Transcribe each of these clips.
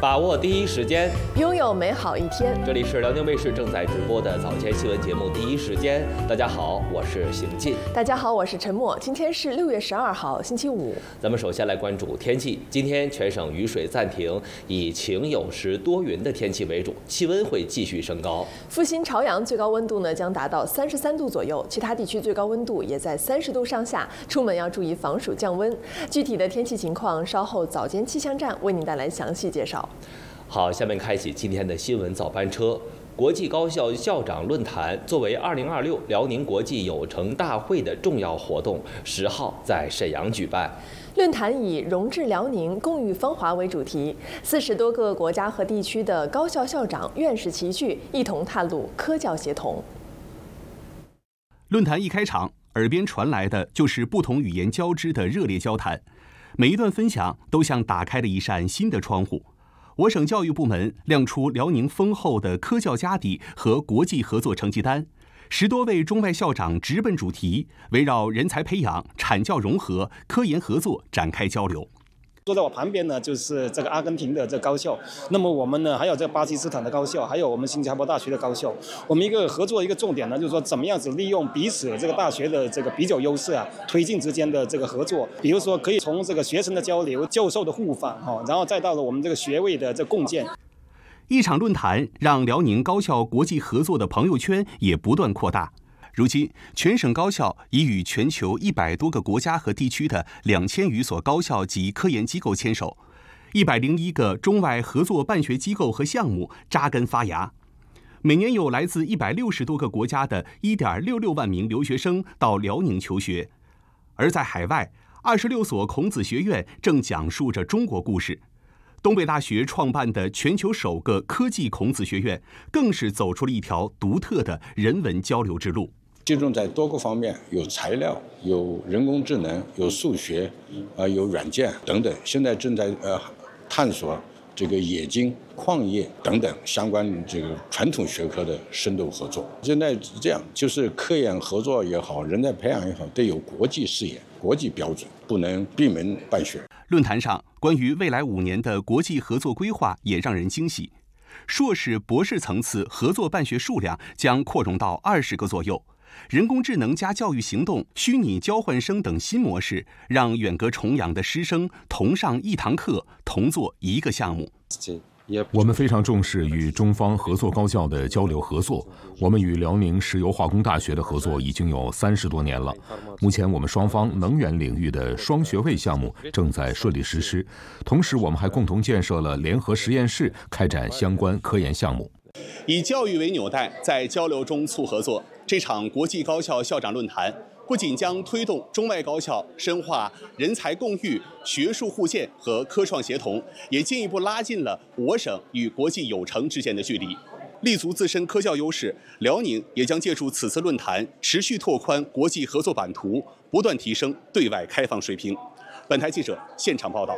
把握第一时间， 拥有美好一天。 这里是辽宁卫视正在直播的早间新闻节目《第一时间》。大家好，我是邢进。 大家好，我是陈默。今天是6月12号，星期五。 咱们首先来关注天气。今天全省雨水暂停，以晴有时多云的天气为主，气温会继续升高。 阜新、朝阳最高温度呢将达到33度左右，其他地区最高温度也在30度上下。出门要注意防暑降温。具体的天气情况，稍后早间气象站为您带来详细介绍。 好，下面开启今天的新闻早班车。国际高校校长论坛作为2026辽宁国际有成大会的重要活动，10号在沈阳举办。 论坛以“融致辽宁，共育芳华”为主题，40多个国家和地区的高校校长、院士齐聚，一同踏入科教协同。 论坛一开场，耳边传来的就是不同语言交织的热烈交谈，每一段分享都像打开了一扇新的窗户。我省教育部门亮出辽宁丰厚的科教家底和国际合作成绩单，10多位中外校长直奔主题，围绕人才培养、产教融合、科研合作展开交流。 坐在我旁边呢，就是这个阿根廷的这高校。那么我们呢，还有这个巴基斯坦的高校，还有我们新加坡大学的高校。我们一个合作一个重点呢，就是说怎么样子利用彼此这个大学的这个比较优势啊，推进之间的这个合作。比如说，可以从这个学生的交流、教授的互访然后再到了我们这个学位的这共建。 一场论坛让辽宁高校国际合作的朋友圈也不断扩大。如今，全省高校已与全球100多个国家和地区的2000余所高校及科研机构牵手，101个中外合作办学机构和项目扎根发芽。每年有来自160多个国家的1.66万名留学生到辽宁求学，而在海外，26所孔子学院正讲述着中国故事。东北大学创办的全球首个科技孔子学院，更是走出了一条独特的人文交流之路。 集中在多个方面，有材料，有人工智能，有数学，有软件等等。现在正在探索这个冶金、矿业等等相关这个传统学科的深度合作。现在是这样，就是科研合作也好，人才培养也好，得有国际视野、国际标准，不能闭门办学。 论坛上，关于未来5年的国际合作规划也让人惊喜。硕士、博士层次合作办学数量将扩容到20个左右。人工智能加教育行动、虚拟交换生等新模式，让远隔重洋的师生同上一堂课，同做一个项目。 我们非常重视与中方合作高校的交流合作。我们与辽宁石油化工大学的合作已经有30多年了。目前我们双方能源领域的双学位项目正在顺利实施，同时我们还共同建设了联合实验室，开展相关科研项目。 以教育为纽带，在交流中促合作。这场国际高校校长论坛不仅将推动中外高校深化人才共育、学术互鉴和科创协同，也进一步拉近了我省与国际有成之间的距离。立足自身科教优势，辽宁也将借助此次论坛，持续拓宽国际合作版图，不断提升对外开放水平。本台记者现场报道。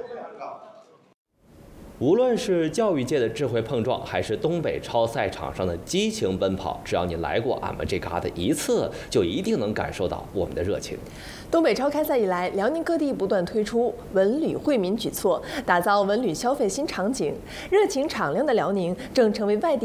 无论是教育界的智慧碰撞，还是东北超赛场上的激情奔跑，只要你来过俺们这嘎达一次，就一定能感受到我们的热情。 东北超开赛以来，辽宁各地不断推出文旅惠民举措，打造文旅消费新场景。热情敞亮的辽宁正成为外地